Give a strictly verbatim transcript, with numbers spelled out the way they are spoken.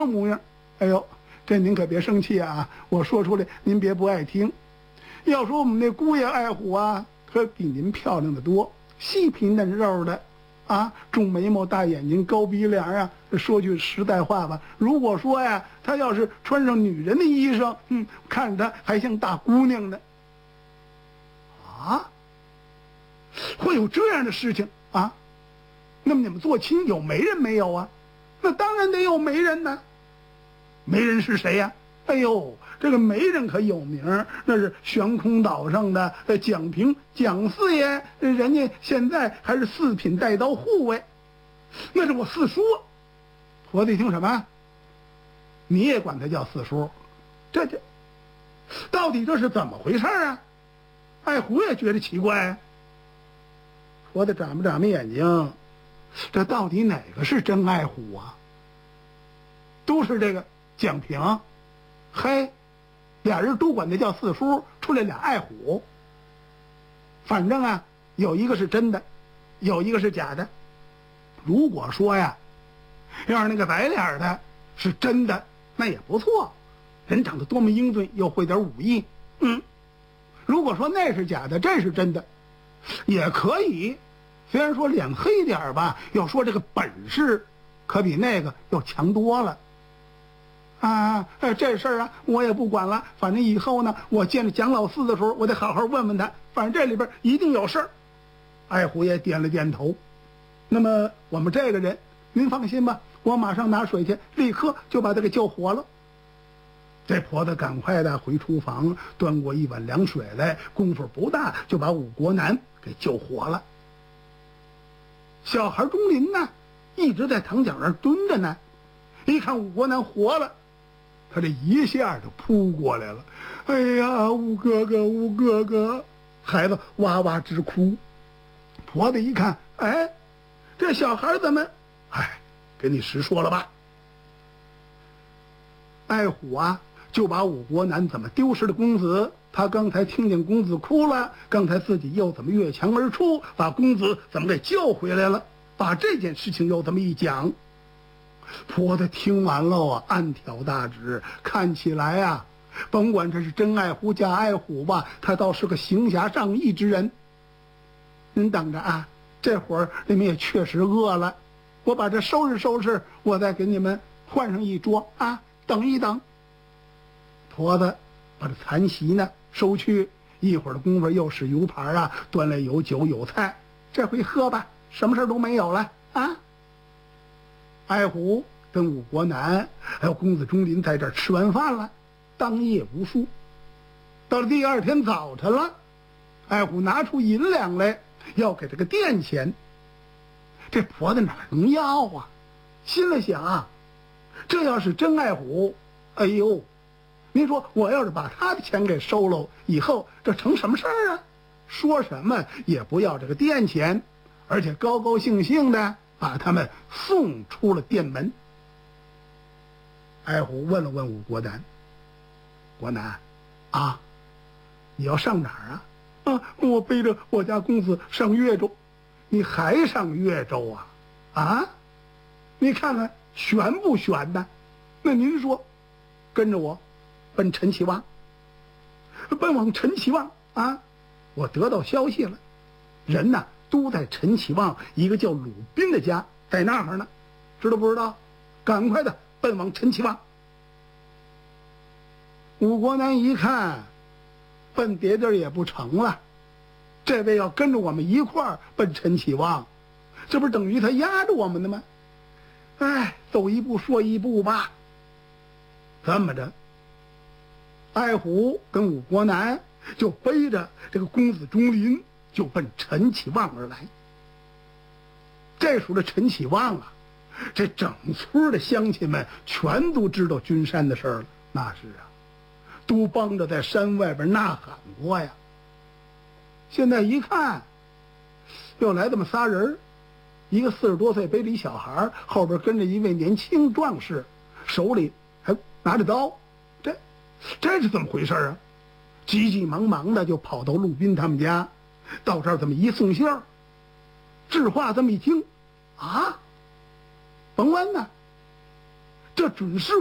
模样。哎呦，这您可别生气啊，我说出来您别不爱听。要说我们那姑爷爱虎啊，可比您漂亮的多，细皮嫩肉的啊，重眉毛大眼睛高鼻梁啊。说句实在话吧，如果说呀他要是穿上女人的衣裳，嗯，看着他还像大姑娘呢。啊，会有这样的事情啊？那么你们做亲有媒人没有啊？那当然得有媒人呢。媒人是谁呀？哎呦，这个媒人可有名，那是悬空岛上的呃蒋平蒋四爷，人家现在还是四品带刀护卫，那是我四叔。婆子一听什么？你也管他叫四叔？这这，到底这是怎么回事啊？爱虎也觉得奇怪。婆子眨巴眨巴眼睛，这到底哪个是真爱虎啊？都是这个蒋平，嘿，俩人都管他叫四叔，出来俩爱虎。反正啊，有一个是真的，有一个是假的。如果说呀，要是那个白脸的是真的，那也不错，人长得多么英俊，又会点武艺。嗯，如果说那是假的，这是真的，也可以。虽然说脸黑点吧，要说这个本事，可比那个要强多了。啊，这事儿啊，我也不管了。反正以后呢，我见着蒋老四的时候，我得好好问问他。反正这里边一定有事儿。爱虎也点了点头。那么我们这个人，您放心吧，我马上拿水去，立刻就把他给救活了。这婆子赶快的回厨房，端过一碗凉水来，功夫不大就把武国男给救活了。小孩钟林呢，一直在堂角那儿蹲着呢，一看武国男活了，他这一下就扑过来了。哎呀，武哥哥，武哥哥，孩子哇哇直哭。婆子一看，哎，这小孩怎么，哎，跟你实说了吧。爱虎啊，就把武国男怎么丢失的公子，他刚才听见公子哭了，刚才自己又怎么越墙而出，把公子怎么给救回来了，把这件事情又这么一讲。婆子听完了啊，暗挑大指，看起来啊，甭管这是真爱虎假爱虎吧，他倒是个行侠仗义之人。您等着啊，这会儿你们也确实饿了，我把这收拾收拾，我再给你们换上一桌啊，等一等。婆子把这残席呢收去，一会儿的功夫又是油盘啊，端来有酒有菜，这回喝吧，什么事都没有了啊。爱虎跟武国男还有公子钟林在这儿吃完饭了，当夜无书。到了第二天早晨了，爱虎拿出银两来，要给这个店钱。这婆子哪能要啊？心里想啊，这要是真爱虎，哎呦，您说我要是把他的钱给收了，以后这成什么事儿啊？说什么也不要这个店钱，而且高高兴兴的把他们送出了店门。爱虎问了问武国男，国男啊，你要上哪儿啊？啊，我背着我家公子上越州。你还上越州啊？啊，你看看悬不悬呢？那您说，跟着我奔陈其望，奔往陈其望啊！我得到消息了，人呐都在陈其望一个叫鲁宾的家，在那儿呢，知道不知道？赶快的奔往陈其望。武国男一看，奔别地儿也不成了，这位要跟着我们一块儿奔陈其望，这不是等于他压着我们的吗？哎，走一步说一步吧。这么着，爱虎跟武国男就背着这个公子钟林就奔陈其望而来。这时候的陈其望啊，这整村的乡亲们全都知道君山的事儿了，那是啊，都帮着在山外边呐喊过呀。现在一看，又来这么仨人，一个四十多岁背着一小孩，后边跟着一位年轻壮士，手里还拿着刀，这这是怎么回事啊？急急忙忙的就跑到陆斌他们家，到这儿这么一送信儿，智化这么一听，啊，甭问呢， 这准是